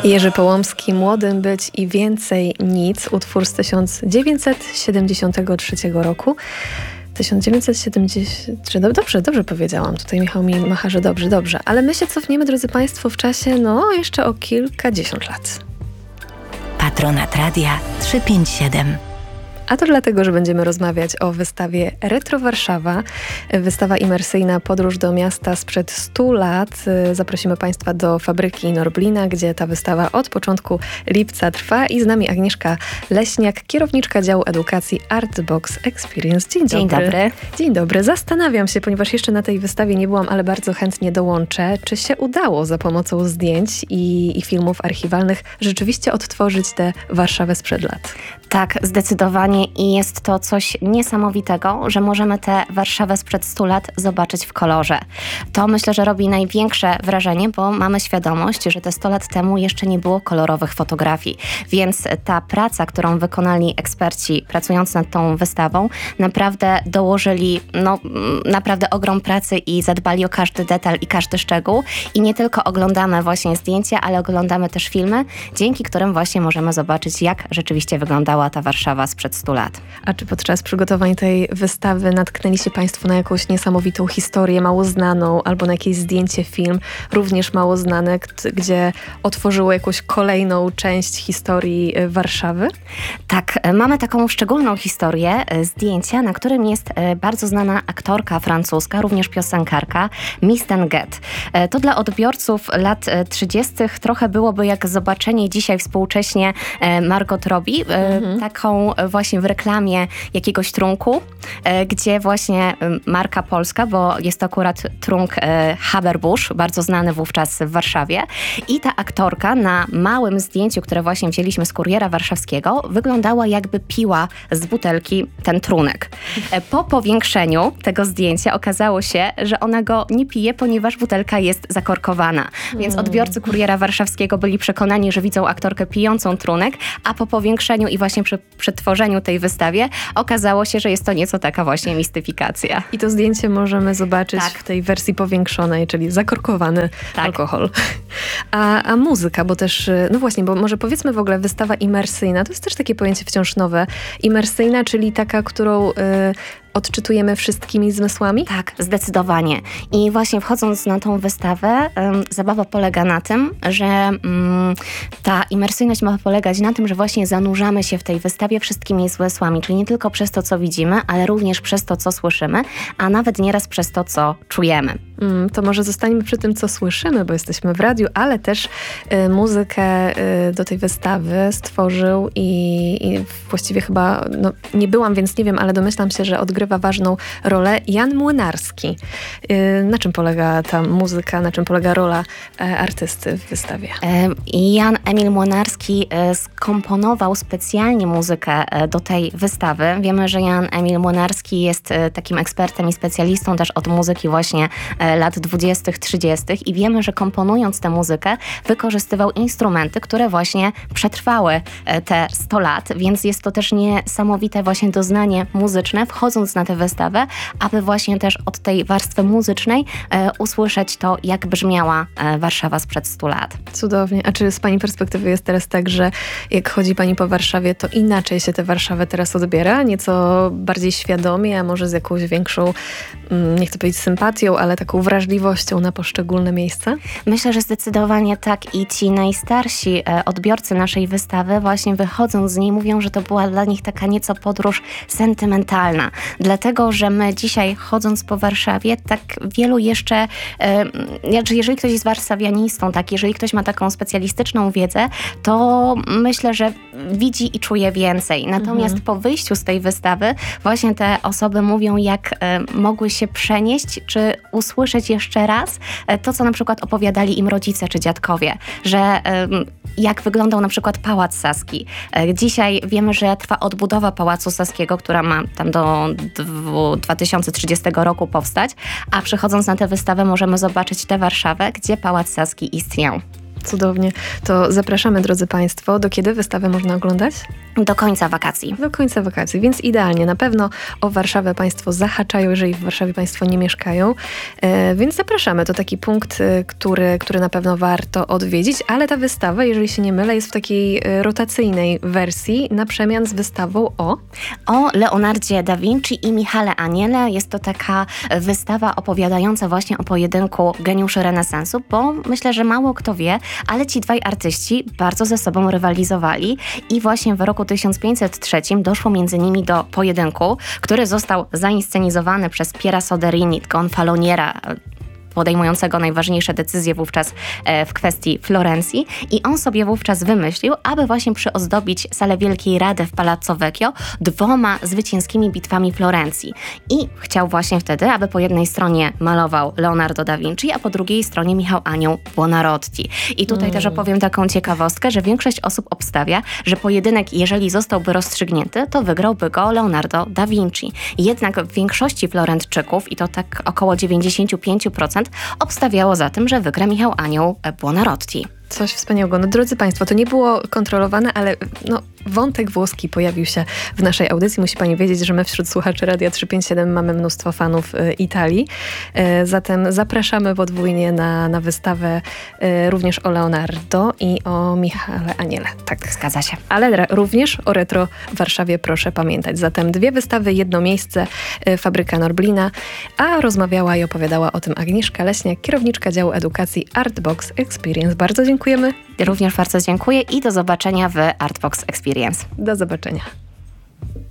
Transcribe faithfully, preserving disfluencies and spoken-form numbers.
Jerzy Połomski, Młodym być i więcej nic, utwór z tysiąc dziewięćset siedemdziesiątego trzeciego roku. tysiąc dziewięćset siedemdziesiąt... Czy dobrze, dobrze powiedziałam. Tutaj Michał mi macha, że dobrze, dobrze. Ale my się cofniemy, drodzy Państwo, w czasie, no, jeszcze o kilkadziesiąt lat. Patronat Radia trzysta pięćdziesiąt siedem. A to dlatego, że będziemy rozmawiać o wystawie Retro Warszawa. Wystawa imersyjna Podróż do miasta sprzed stu lat. Zaprosimy Państwa do fabryki Norblina, gdzie ta wystawa od początku lipca trwa. I z nami Agnieszka Leśniak, kierowniczka działu edukacji Artbox Experience. Dzień dobry. Dzień dobry. Dzień dobry. Zastanawiam się, ponieważ jeszcze na tej wystawie nie byłam, ale bardzo chętnie dołączę, czy się udało za pomocą zdjęć i, i filmów archiwalnych rzeczywiście odtworzyć tę Warszawę sprzed lat. Tak, zdecydowanie i jest to coś niesamowitego, że możemy tę Warszawę sprzed stu lat zobaczyć w kolorze. To myślę, że robi największe wrażenie, bo mamy świadomość, że te sto lat temu jeszcze nie było kolorowych fotografii, więc ta praca, którą wykonali eksperci pracując nad tą wystawą, naprawdę dołożyli no, naprawdę ogrom pracy i zadbali o każdy detal i każdy szczegół i nie tylko oglądamy właśnie zdjęcia, ale oglądamy też filmy, dzięki którym właśnie możemy zobaczyć, jak rzeczywiście wyglądała ta Warszawa sprzed stu lat. A czy podczas przygotowań tej wystawy natknęli się Państwo na jakąś niesamowitą historię, mało znaną, albo na jakieś zdjęcie, film, również mało znane, gdzie otworzyło jakąś kolejną część historii Warszawy? Tak, mamy taką szczególną historię, zdjęcia, na którym jest bardzo znana aktorka francuska, również piosenkarka, Misten Get. To dla odbiorców lat trzydziestych trochę byłoby jak zobaczenie dzisiaj współcześnie Margot Robbie, mhm. taką właśnie w reklamie jakiegoś trunku, gdzie właśnie marka polska, bo jest to akurat trunk Haber-Bosch, bardzo znany wówczas w Warszawie. I ta aktorka na małym zdjęciu, które właśnie wzięliśmy z Kuriera Warszawskiego, wyglądała jakby piła z butelki ten trunek. Po powiększeniu tego zdjęcia okazało się, że ona go nie pije, ponieważ butelka jest zakorkowana. Więc odbiorcy Kuriera Warszawskiego byli przekonani, że widzą aktorkę pijącą trunek, a po powiększeniu i właśnie przy przetworzeniu tej wystawie okazało się, że jest to nieco taka właśnie mistyfikacja. I to zdjęcie możemy zobaczyć tak. w tej wersji powiększonej, czyli zakorkowany tak. alkohol. A, a muzyka, bo też, no właśnie, bo może powiedzmy w ogóle wystawa imersyjna, to jest też takie pojęcie wciąż nowe. Imersyjna, czyli taka, którą... Yy, odczytujemy wszystkimi zmysłami? Tak, zdecydowanie. I właśnie wchodząc na tą wystawę, um, zabawa polega na tym, że um, ta imersyjność ma polegać na tym, że właśnie zanurzamy się w tej wystawie wszystkimi zmysłami, czyli nie tylko przez to, co widzimy, ale również przez to, co słyszymy, a nawet nieraz przez to, co czujemy. Mm, to może zostaniemy przy tym, co słyszymy, bo jesteśmy w radiu, ale też y, muzykę y, do tej wystawy stworzył i, i właściwie chyba, no, nie byłam, więc nie wiem, ale domyślam się, że odgrywa ważną rolę Jan Młynarski. Y, na czym polega ta muzyka, na czym polega rola e, artysty w wystawie? E, Jan Emil Młynarski e, skomponował specjalnie muzykę e, do tej wystawy. Wiemy, że Jan Emil Młynarski jest e, takim ekspertem i specjalistą też od muzyki właśnie e, lat dwudziestych, trzydziestych i wiemy, że komponując tę muzykę wykorzystywał instrumenty, które właśnie przetrwały e, te sto lat, więc jest to też niesamowite właśnie doznanie muzyczne, wchodząc na tę wystawę, aby właśnie też od tej warstwy muzycznej e, usłyszeć to, jak brzmiała e, Warszawa sprzed stu lat. Cudownie. A czy z Pani perspektywy jest teraz tak, że jak chodzi Pani po Warszawie, to inaczej się tę Warszawę teraz odbiera? Nieco bardziej świadomie, a może z jakąś większą, nie chcę powiedzieć sympatią, ale taką wrażliwością na poszczególne miejsca? Myślę, że zdecydowanie tak i ci najstarsi e, odbiorcy naszej wystawy właśnie wychodząc z niej mówią, że to była dla nich taka nieco podróż sentymentalna. Dlatego, że my dzisiaj chodząc po Warszawie, tak wielu jeszcze, e, jeżeli ktoś jest warszawianistą, tak, jeżeli ktoś ma taką specjalistyczną wiedzę, to myślę, że widzi i czuje więcej. Natomiast mhm. po wyjściu z tej wystawy właśnie te osoby mówią, jak e, mogły się przenieść, czy usłyszeć jeszcze raz e, to, co na przykład opowiadali im rodzice czy dziadkowie, że e, jak wyglądał na przykład Pałac Saski. E, dzisiaj wiemy, że trwa odbudowa Pałacu Saskiego, która ma tam do dwa tysiące trzydziestego roku powstać, a przychodząc na tę wystawę możemy zobaczyć tę Warszawę, gdzie Pałac Saski istniał. cudownie. To zapraszamy, drodzy Państwo. Do kiedy wystawę można oglądać? Do końca wakacji. Do końca wakacji, więc idealnie. Na pewno o Warszawę Państwo zahaczają, jeżeli w Warszawie Państwo nie mieszkają. E, więc zapraszamy. To taki punkt, który, który na pewno warto odwiedzić, ale ta wystawa, jeżeli się nie mylę, jest w takiej rotacyjnej wersji na przemian z wystawą o... O Leonardzie da Vinci i Michale Aniele. Jest to taka wystawa opowiadająca właśnie o pojedynku geniuszy renesansu, bo myślę, że mało kto wie, ale ci dwaj artyści bardzo ze sobą rywalizowali i właśnie w roku tysiąc pięćset trzecim doszło między nimi do pojedynku, który został zainscenizowany przez Piera Soderini, gonfaloniera, podejmującego najważniejsze decyzje wówczas w kwestii Florencji i on sobie wówczas wymyślił, aby właśnie przyozdobić salę Wielkiej Rady w Palazzo Vecchio dwoma zwycięskimi bitwami Florencji. I chciał właśnie wtedy, aby po jednej stronie malował Leonardo da Vinci, a po drugiej stronie Michał Anioł Buonarroti. I tutaj mm. też opowiem taką ciekawostkę, że większość osób obstawia, że pojedynek, jeżeli zostałby rozstrzygnięty, to wygrałby go Leonardo da Vinci. Jednak w większości Florentczyków, i to tak około dziewięćdziesiąt pięć procent, obstawiało za tym, że wygra Michał Anioł Buonarroti. Coś wspaniałego. No, drodzy Państwo, to nie było kontrolowane, ale no, wątek włoski pojawił się w naszej audycji. Musi Pani wiedzieć, że my wśród słuchaczy Radia trzysta pięćdziesiąt siedem mamy mnóstwo fanów y, Italii. Y, zatem zapraszamy podwójnie na, na wystawę y, również o Leonardo i o Michale Aniele. Tak, zgadza się. Ale re, również o retro w Warszawie proszę pamiętać. Zatem dwie wystawy, jedno miejsce, y, Fabryka Norblina, a rozmawiała i opowiadała o tym Agnieszka Leśniak, kierowniczka działu edukacji Artbox Experience. Bardzo dziękujemy. Również bardzo dziękuję i do zobaczenia w Artbox Experience. Do zobaczenia.